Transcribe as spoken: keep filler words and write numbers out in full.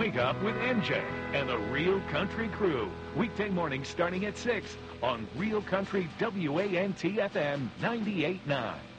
Wake Up with M J and the Real Country Crew. Weekday mornings starting at six on Real Country W A N T F M ninety-eight point nine.